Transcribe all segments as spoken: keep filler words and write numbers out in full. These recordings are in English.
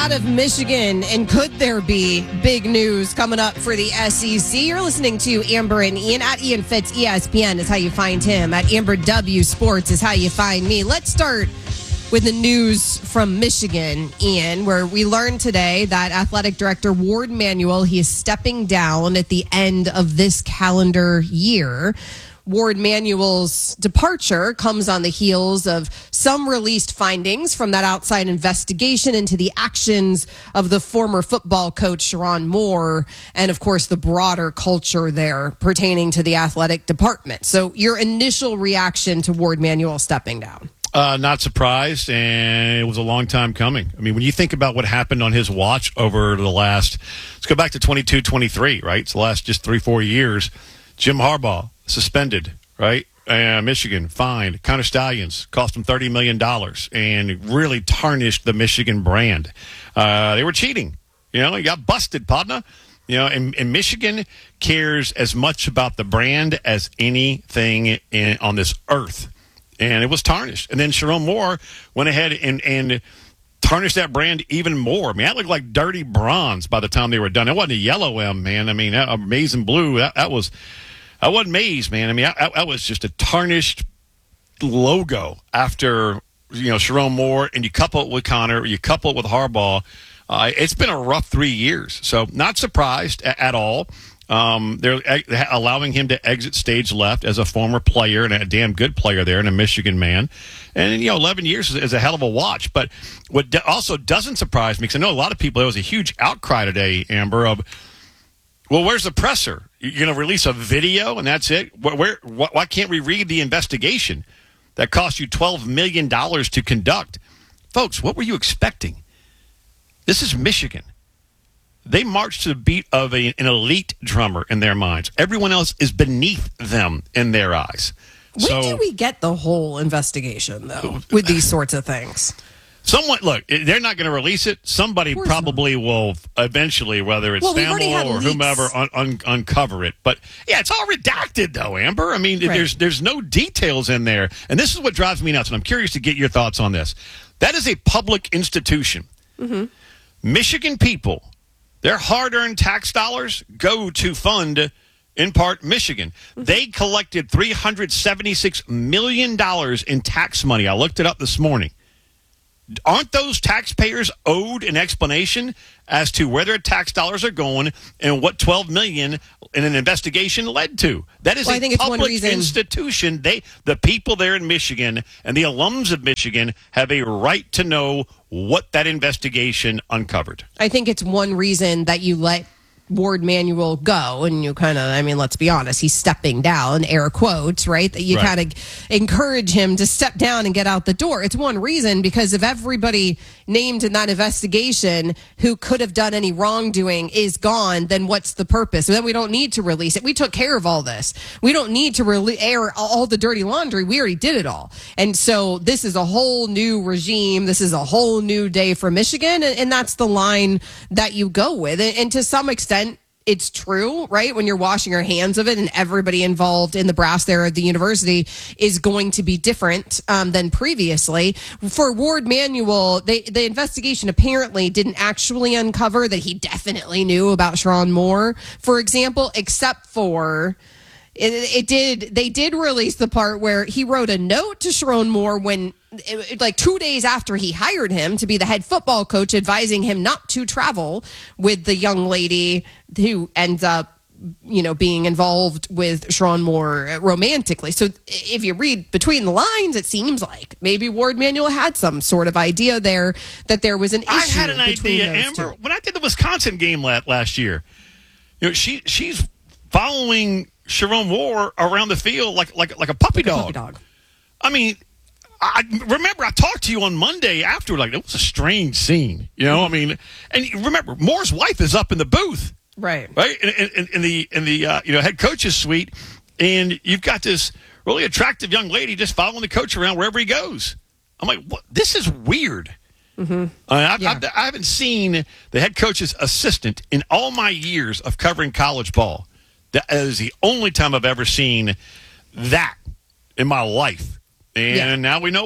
out of Michigan, and could there be big news coming up for the S E C? You're listening to Amber and Ian. At Ian Fitz, E S P N is how you find him. At Amber W Sports is how you find me. Let's start with the news from Michigan, Ian, where we learned today that athletic director Ward Manuel, he is stepping down at the end of this calendar year. Ward Manuel's departure comes on the heels of some released findings from that outside investigation into the actions of the former football coach Sherrone Moore, and of course the broader culture there pertaining to the athletic department. So your initial reaction to Ward Manuel stepping down? Uh, not surprised, and it was a long time coming. I mean, when you think about what happened on his watch over the last, let's go back to twenty-two twenty-three, right? It's the last just three, four years. Jim Harbaugh suspended, right? Uh, Michigan fined. Counter Stallions cost him thirty million dollars and really tarnished the Michigan brand. Uh, they were cheating. You know, he got busted, partner. You know, and, and Michigan cares as much about the brand as anything in, on this earth. And it was tarnished. And then Sherrone Moore went ahead and, and tarnished that brand even more. I mean, that looked like dirty bronze by the time they were done. It wasn't a yellow M, man. I mean, that, maize and blue, that, that was... I wasn't maize, man. I mean, I, I was just a tarnished logo after, you know, Sherrone Moore, and you couple it with Connor, you couple it with Harbaugh. Uh, it's been a rough three years. So not surprised at, at all. Um, they're allowing him to exit stage left as a former player and a damn good player there and a Michigan man. And, you know, eleven years is, is a hell of a watch. But what do- also doesn't surprise me, because I know a lot of people, there was a huge outcry today, Amber, of, well, where's the presser? You're going to release a video and that's it? Where, where, why can't we read the investigation that cost you twelve million dollars to conduct? Folks, what were you expecting? This is Michigan. They march to the beat of a, an elite drummer in their minds. Everyone else is beneath them in their eyes. When so, do we get the whole investigation, though, with these sorts of things? Someone, look, they're not going to release it. Somebody probably not. will eventually, whether it's well, Stamel or whomever, un- un- uncover it. But, yeah, it's all redacted, though, Amber. I mean, right. there's there's no details in there. And this is what drives me nuts, and I'm curious to get your thoughts on this. That is a public institution. Mm-hmm. Michigan people, their hard-earned tax dollars go to fund, in part, Michigan. Mm-hmm. They collected three hundred seventy-six million dollars in tax money. I looked it up this morning. Aren't those taxpayers owed an explanation as to where their tax dollars are going and what twelve million dollars in an investigation led to? That is well, a public reason... institution. They, the people there in Michigan and the alums of Michigan have a right to know what that investigation uncovered. I think it's one reason that you let Ward Manuel go, and you kind of, I mean, let's be honest, he's stepping down, air quotes, right? That you right. kind of encourage him to step down and get out the door. It's one reason, because if everybody named in that investigation who could have done any wrongdoing is gone, then what's the purpose? Then we don't need to release it. We took care of all this. We don't need to re- air all the dirty laundry. We already did it all. And so this is a whole new regime. This is a whole new day for Michigan, and, and that's the line that you go with. And, and to some extent, it's true, right? When you're washing your hands of it, and everybody involved in the brass there at the university is going to be different um, than previously. For Ward Manuel, they, the investigation apparently didn't actually uncover that he definitely knew about Sherrone Moore, for example, except for... It, it did. They did release the part where he wrote a note to Sherrone Moore when, it, like two days after he hired him to be the head football coach, advising him not to travel with the young lady who ends up, you know, being involved with Sherrone Moore romantically. So if you read between the lines, it seems like maybe Ward Manuel had some sort of idea there that there was an issue. I had an idea, Amber, two. when I did the Wisconsin game last year. You know, she she's following Sherrone Moore around the field like like like a puppy like dog. A puppy dog. I mean, I remember I talked to you on Monday after, like, it was a strange scene. You know, I mean, and remember, Moore's wife is up in the booth, right? Right in, in, in the in the uh, you know head coach's suite, and you've got this really attractive young lady just following the coach around wherever he goes. I'm like, what? This is weird. Mm-hmm. I, I've, yeah. I've, I haven't seen the head coach's assistant in all my years of covering college ball. That is the only time I've ever seen that in my life. And yeah. now we know why.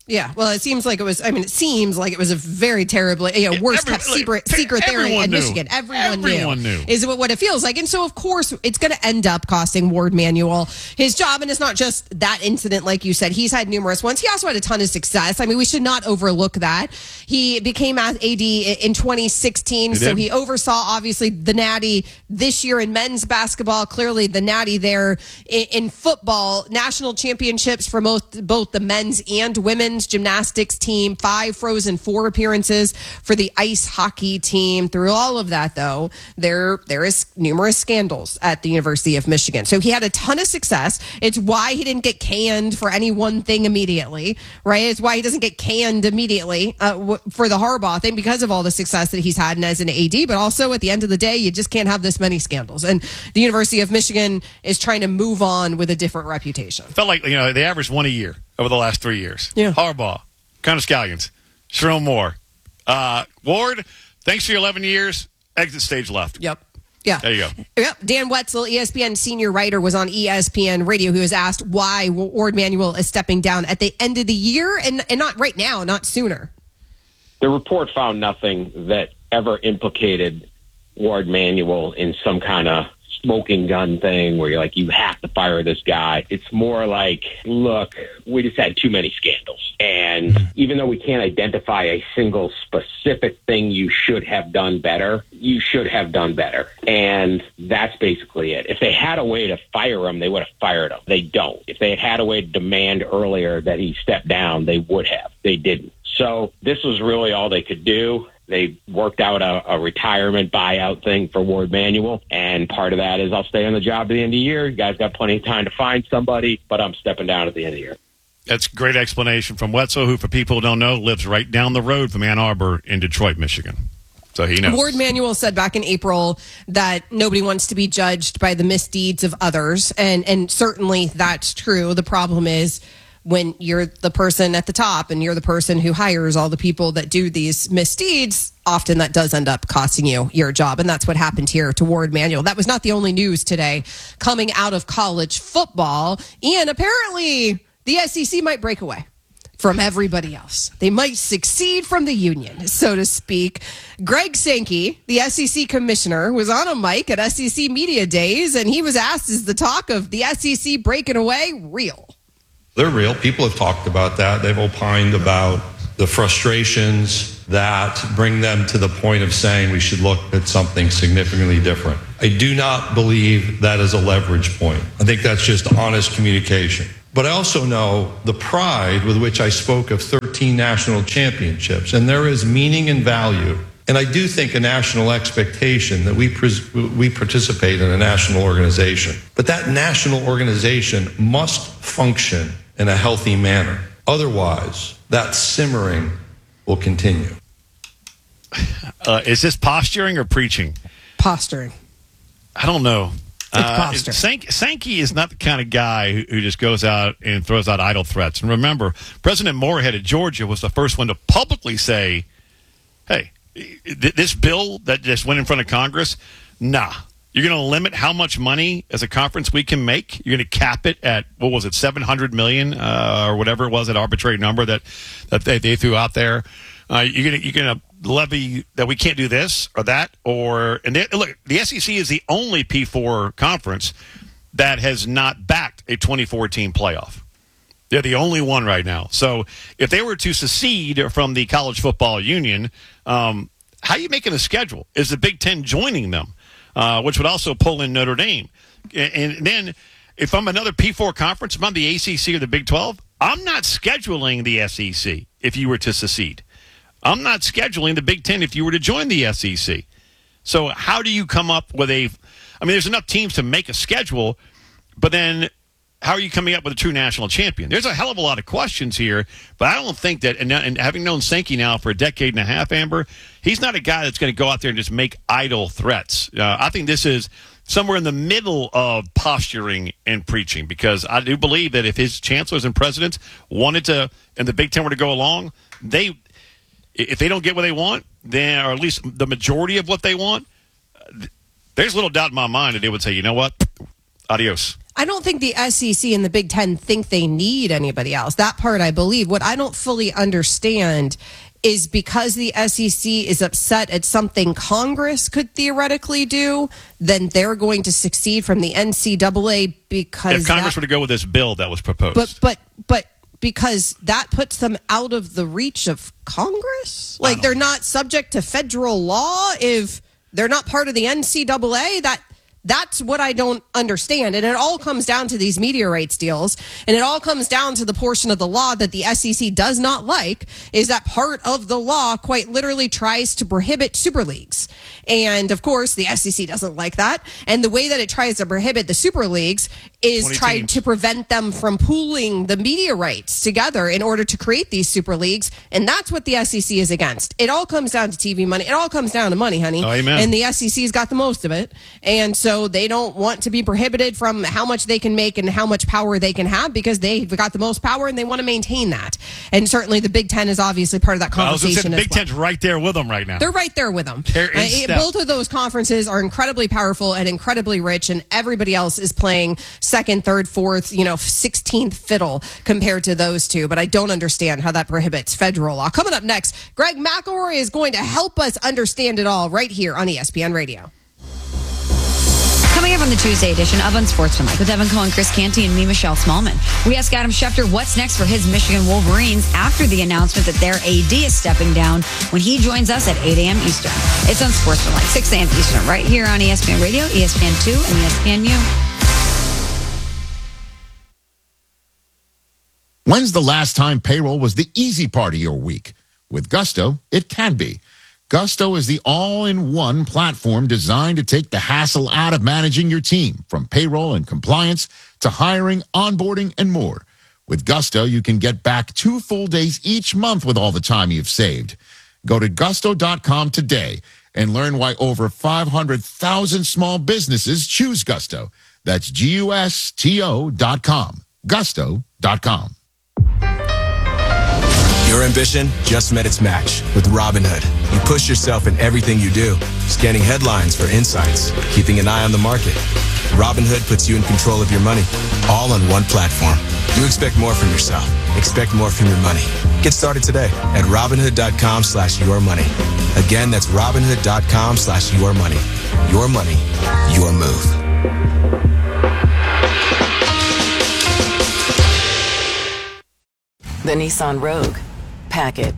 Yeah, well, it seems like it was. I mean, it seems like it was a very terribly, you know, worst kept secret, secret there in knew. Michigan. Everyone, everyone knew, knew. Is what it feels like, and so of course it's going to end up costing Ward Manuel his job. And it's not just that incident, like you said. He's had numerous ones. He also had a ton of success. I mean, we should not overlook that. He became A D in twenty sixteen, he so did. he oversaw obviously the Natty this year in men's basketball. Clearly, the Natty there in, in football, national championships for both both the men's and women's gymnastics team, five Frozen Four appearances for the ice hockey team. Through all of that, though, there there is numerous scandals at the University of Michigan. So he had a ton of success. It's why he didn't get canned for any one thing immediately, right? It's why he doesn't get canned immediately uh, w- for the Harbaugh thing, because of all the success that he's had and as an A D. But also, at the end of the day, you just can't have this many scandals. And the University of Michigan is trying to move on with a different reputation. Felt like, you know, they averaged one a year over the last three years. Yeah. Harbaugh, Kind of Scallions, Sherrone Moore. Uh, Ward, thanks for your eleven years. Exit stage left. Yep. Yeah. There you go. Yep. Dan Wetzel, E S P N senior writer, was on E S P N Radio. He was asked why Ward Manuel is stepping down at the end of the year and, and not right now, not sooner. The report found nothing that ever implicated Ward Manuel in some kind of smoking gun thing where you're like, you have to fire this guy. It's more like, look, we just had too many scandals. And even though we can't identify a single specific thing you should have done better, you should have done better. And that's basically it. If they had a way to fire him, they would have fired him. They don't. If they had had a way to demand earlier that he step down, they would have. They didn't. So this was really all they could do. They worked out a, a retirement buyout thing for Ward Manuel, and part of that is I'll stay on the job at the end of the year. You guys got plenty of time to find somebody, but I'm stepping down at the end of the year. That's a great explanation from Wetzel, who, for people who don't know, lives right down the road from Ann Arbor in Detroit, Michigan. So he knows. Ward Manuel said back in April that nobody wants to be judged by the misdeeds of others, and and certainly that's true. The problem is, when you're the person at the top and you're the person who hires all the people that do these misdeeds, often that does end up costing you your job. And that's what happened here to Ward Manuel. That was not the only news today coming out of college football. And apparently the S E C might break away from everybody else. They might succeed from the union, so to speak. Greg Sankey, the S E C commissioner, was on a mic at S E C Media Days, and he was asked, is the talk of the S E C breaking away real? They're real. People have talked about that. They've opined about the frustrations that bring them to the point of saying we should look at something significantly different. I do not believe that is a leverage point. I think that's just honest communication. But I also know the pride with which I spoke of thirteen national championships, and there is meaning and value. And I do think a national expectation that we pres- we participate in a national organization. But that national organization must function in a healthy manner. Otherwise, that simmering will continue. Uh, is this posturing or preaching? Posturing. I don't know. It's Uh, posture. Sank- Sankey is not the kind of guy who, who just goes out and throws out idle threats. And remember, President Moorhead of Georgia was the first one to publicly say, hey, th- this bill that just went in front of Congress, nah. You're going to limit how much money as a conference we can make. You're going to cap it at, what was it, seven hundred million dollars uh, or whatever it was, that arbitrary number that, that they, they threw out there. Uh, you're going to you're going to levy that we can't do this or that, or and they, look, the S E C is the only P four conference that has not backed a twenty fourteen playoff. They're the only one right now. So if they were to secede from the College Football Union, um, how are you making a schedule? Is the Big Ten joining them, uh, which would also pull in Notre Dame? And, and then if I'm another P four conference, if I'm the A C C or the Big twelve, I'm not scheduling the S E C if you were to secede. I'm not scheduling the Big Ten if you were to join the S E C. So how do you come up with a – I mean, there's enough teams to make a schedule, but then how are you coming up with a true national champion? There's a hell of a lot of questions here, but I don't think that – and having known Sankey now for a decade and a half, Amber, he's not a guy that's going to go out there and just make idle threats. Uh, I think this is somewhere in the middle of posturing and preaching, because I do believe that if his chancellors and presidents wanted to – and the Big Ten were to go along, they – if they don't get what they want, then, or at least the majority of what they want, there's little doubt in my mind that they would say, you know what, adios. I don't think the S E C and the Big Ten think they need anybody else. That part I believe. What I don't fully understand is because the S E C is upset at something Congress could theoretically do, then they're going to succeed from the N C double A because if Congress that, were to go with this bill that was proposed. But but but because that puts them out of the reach of Congress? Like they're not subject to federal law if they're not part of the N C double A? That That's what I don't understand. And it all comes down to these media rights deals. And it all comes down to the portion of the law that the S E C does not like, is that part of the law quite literally tries to prohibit super leagues. And of course, the S E C doesn't like that. And the way that it tries to prohibit the super leagues is trying teams. to prevent them from pooling the media rights together in order to create these super leagues. And that's what the S E C is against. It all comes down to T V money. It all comes down to money, honey. Oh, amen. And the S E C's got the most of it. And so So they don't want to be prohibited from how much they can make and how much power they can have because they've got the most power and they want to maintain that. And certainly the Big Ten is obviously part of that conversation. I was going to say, the as Big well. Ten's right there with them right now. They're right there with them. They're in Uh, step. both of those conferences are incredibly powerful and incredibly rich, and everybody else is playing second, third, fourth, you know, sixteenth fiddle compared to those two. But I don't understand how that prohibits federal law. Coming up next, Greg McElroy is going to help us understand it all right here on E S P N Radio. Coming up on the Tuesday edition of Unsportsmanlike with Evan Cohen, Chris Canty, and me, Michelle Smallman. We ask Adam Schefter what's next for his Michigan Wolverines after the announcement that their A D is stepping down when he joins us at eight a.m. Eastern. It's Unsportsmanlike, six a.m. Eastern, right here on E S P N Radio, E S P N two, and E S P N U. When's the last time payroll was the easy part of your week? With Gusto, it can be. Gusto is the all-in-one platform designed to take the hassle out of managing your team, from payroll and compliance to hiring, onboarding, and more. With Gusto, you can get back two full days each month with all the time you've saved. Go to gusto dot com today and learn why over five hundred thousand small businesses choose Gusto. That's G U S T O dot com. gusto dot com. Your ambition just met its match with Robinhood. You push yourself in everything you do, scanning headlines for insights, keeping an eye on the market. Robinhood puts you in control of your money, all on one platform. You expect more from yourself. Expect more from your money. Get started today at Robinhood.com slash your money. Again, that's Robinhood.com slash your money. Your money, your move. The Nissan Rogue. Pack it.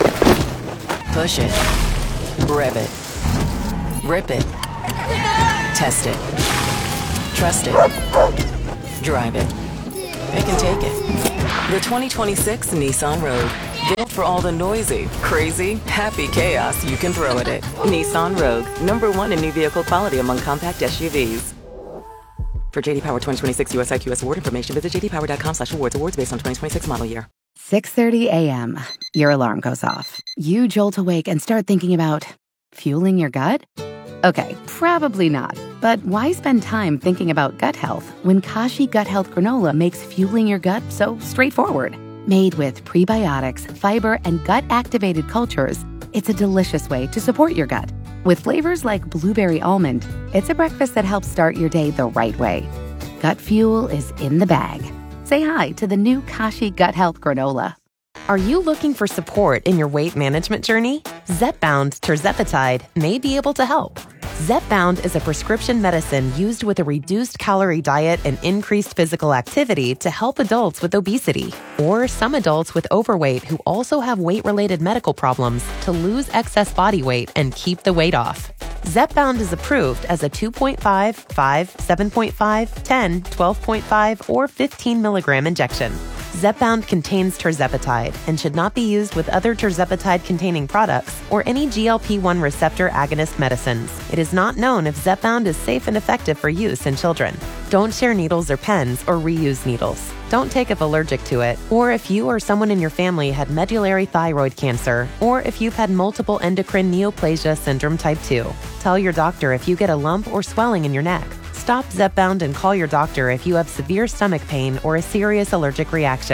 Push it. Rev it. Rip it. Test it. Trust it. Drive it. It can take it. The twenty twenty-six Nissan Rogue. Built for all the noisy, crazy, happy chaos you can throw at it. Nissan Rogue. Number one in new vehicle quality among compact S U Vs. For J D Power twenty twenty-six U S I Q S award information, visit j d power dot com slash awards. Awards based on twenty twenty-six model year. six thirty a.m. Your alarm goes off. You jolt awake and start thinking about fueling your gut? Okay, probably not. But why spend time thinking about gut health when Kashi Gut Health Granola makes fueling your gut so straightforward? Made with prebiotics, fiber, and gut-activated cultures, it's a delicious way to support your gut. With flavors like blueberry almond, it's a breakfast that helps start your day the right way. Gut fuel is in the bag. Say hi to the new Kashi Gut Health Granola. Are you looking for support in your weight management journey? Zepbound tirzepatide may be able to help. Zepbound is a prescription medicine used with a reduced calorie diet and increased physical activity to help adults with obesity or some adults with overweight who also have weight-related medical problems to lose excess body weight and keep the weight off. Zepbound is approved as a two point five, five, seven point five, ten, twelve point five, or fifteen milligram injection. Zepbound contains tirzepatide and should not be used with other tirzepatide-containing products or any G L P one receptor agonist medicines. It is not known if Zepbound is safe and effective for use in children. Don't share needles or pens or reuse needles. Don't take if allergic to it, or if you or someone in your family had medullary thyroid cancer, or if you've had multiple endocrine neoplasia syndrome type two. Tell your doctor if you get a lump or swelling in your neck. Stop Zepbound and call your doctor if you have severe stomach pain or a serious allergic reaction.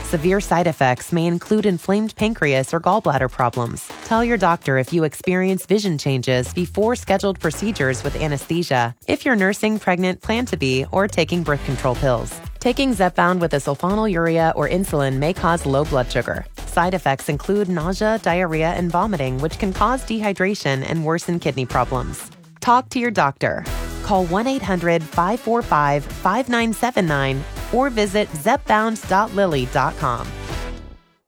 Severe side effects may include inflamed pancreas or gallbladder problems. Tell your doctor if you experience vision changes before scheduled procedures with anesthesia, if you're nursing, pregnant, plan to be, or taking birth control pills. Taking Zepbound with a sulfonylurea or insulin may cause low blood sugar. Side effects include nausea, diarrhea, and vomiting, which can cause dehydration and worsen kidney problems. Talk to your doctor. Call one eight hundred five four five five nine seven nine or visit zepbound dot lilly dot com.